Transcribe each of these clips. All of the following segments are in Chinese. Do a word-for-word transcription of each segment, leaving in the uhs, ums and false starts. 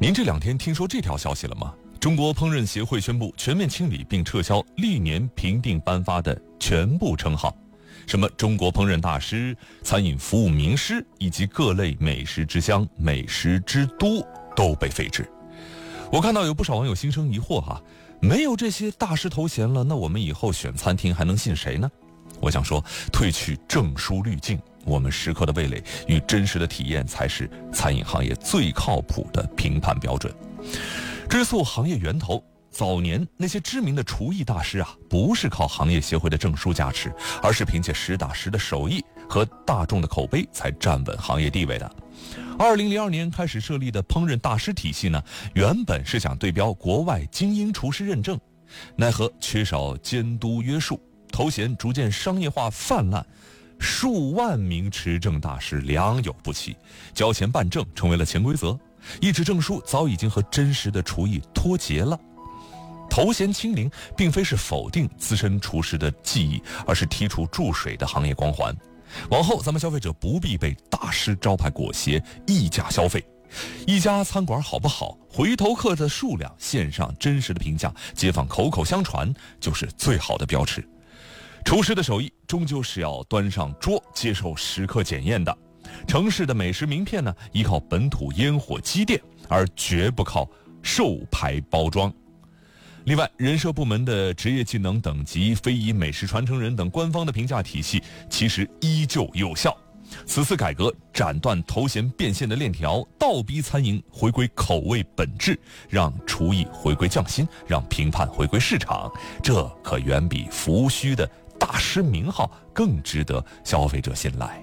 您这两天听说这条消息了吗？中国烹饪协会宣布全面清理并撤销历年评定颁发的全部称号，什么中国烹饪大师、餐饮服务名师以及各类美食之乡、美食之都都被废止。我看到有不少网友心生疑惑哈、啊，没有这些大师头衔了，那我们以后选餐厅还能信谁呢？我想说，褪去证书滤镜，我们食客的味蕾与真实的体验才是餐饮行业最靠谱的评判标准。追溯行业源头，早年那些知名的厨艺大师啊，不是靠行业协会的证书加持，而是凭借实打实的手艺和大众的口碑才站稳行业地位的。二零零二年开始设立的烹饪大师体系呢，原本是想对标国外精英厨师认证，奈何缺少监督约束，头衔逐渐商业化泛滥，数万名持证大师良莠不齐，交钱办证成为了潜规则。一纸证书早已经和真实的厨艺脱节了。头衔清零并非是否定资深厨师的技艺，而是剔除注水的行业光环。往后咱们消费者不必被大师招牌裹挟溢价消费。一家餐馆好不好，回头客的数量，线上真实的评价，街坊口口相传，就是最好的标尺。厨师的手艺终究是要端上桌接受食客检验的。城市的美食名片呢，依靠本土烟火积淀，而绝不靠售牌包装。另外，人社部门的职业技能等级、非遗美食传承人等官方的评价体系其实依旧有效。此次改革斩断头衔变现的链条，倒逼餐饮回归口味本质，让厨艺回归匠心，让评判回归市场，这可远比浮虚的大师名号更值得消费者信赖。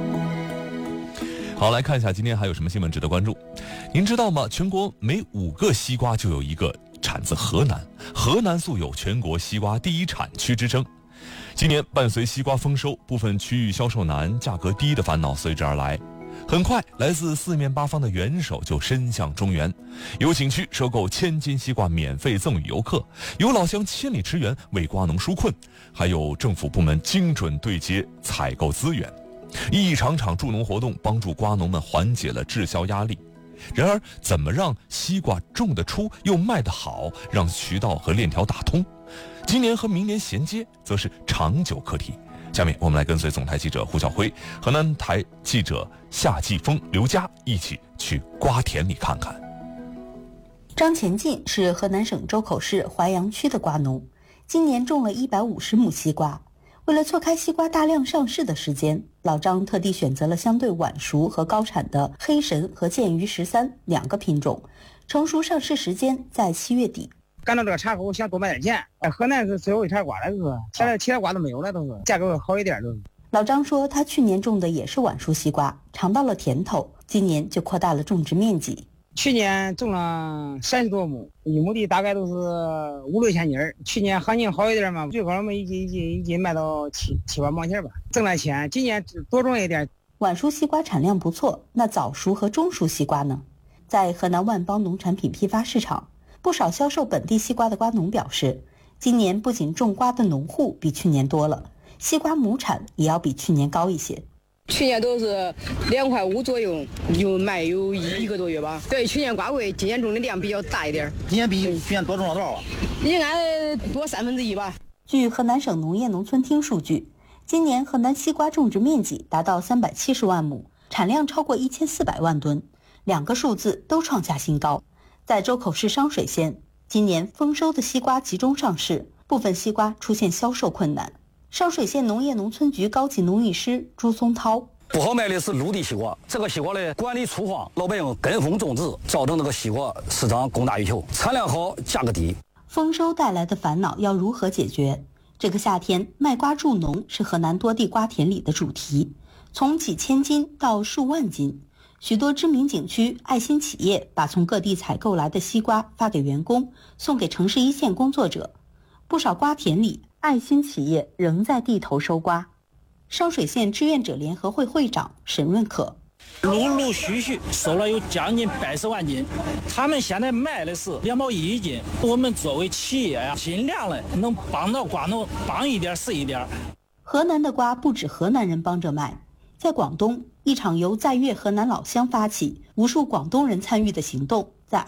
好，来看一下今天还有什么新闻值得关注。您知道吗？全国每五个西瓜就有一个产自河南，河南素有全国西瓜第一产区之称。今年伴随西瓜丰收，部分区域销售难、价格低的烦恼随之而来。很快，来自四面八方的元首就伸向中原，有景区收购千斤西瓜免费赠与游客，有老乡千里驰援为瓜农纾困，还有政府部门精准对接采购资源。一场场助农活动帮助瓜农们缓解了滞销压力。然而，怎么让西瓜种得出又卖得好，让渠道和链条打通？今年和明年衔接，则是长久课题。下面我们来跟随总台记者胡晓辉、河南台记者夏季风、刘佳一起去瓜田里看看。 张前进是河南省周口市淮阳区的瓜农，今年种了一百五十亩西瓜。为了错开西瓜大量上市的时间，老张特地选择了相对晚熟和高产的黑神和剑鱼十三两个品种，成熟上市时间在七月底。 干到这个茬口，想多卖点钱。河南是最后一茬瓜了，都是现在其他瓜都没有了，都是价格好一点都是。 老张说，他去年种的也是晚熟西瓜，尝到了甜头，今年就扩大了种植面积。 去年种了三十多亩，一亩地大概都是五六千斤儿。去年行情好一点嘛，最高我们一斤一斤一斤卖到七七八毛钱吧，挣了钱。今年多种一点。 晚熟西瓜产量不错，那早熟和中熟西瓜呢？在河南万邦农产品批发市场，不少销售本地西瓜的瓜农表示，今年不仅种瓜的农户比去年多了，西瓜亩产也要比去年高一些。 去年都是两块五左右，有卖有一一个多月吧。对，去年瓜贵，今年种的量比较大一点。 今年比去年多种了多少啊？ 应该多三分之一吧。 据河南省农业农村厅数据，今年河南西瓜种植面积达到三百七十万亩，产量超过一千四百万吨，两个数字都创下新高。在周口市商水县，今年丰收的西瓜集中上市，部分西瓜出现销售困难。商水县农业农村局高级农艺师朱松涛： 不好卖的是陆地西瓜，这个西瓜的管理粗放，老百姓跟风种植，造成这个西瓜市场供大于求，产量好，价格低。 丰收带来的烦恼要如何解决？这个夏天卖瓜助农是河南多地瓜田里的主题，从几千斤到数万斤。许多知名景区、爱心企业把从各地采购来的西瓜发给员工，送给城市一线工作者。不少瓜田里，爱心企业仍在地头收瓜。商水县志愿者联合会会长沈润可： 陆陆续续收了有将近百十万斤，他们现在卖的是两毛一一斤。我们作为企业呀、啊，尽量的能帮到瓜农，帮一点是一点。 河南的瓜不止河南人帮着卖，在广东，一场由在粤河南老乡发起、无数广东人参与的行动，